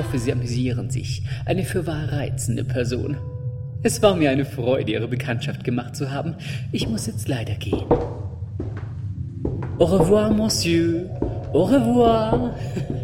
hoffe, Sie amüsieren sich. Eine fürwahr reizende Person. Es war mir eine Freude, Ihre Bekanntschaft gemacht zu haben. Ich muss jetzt leider gehen. Au revoir, Monsieur. Au revoir.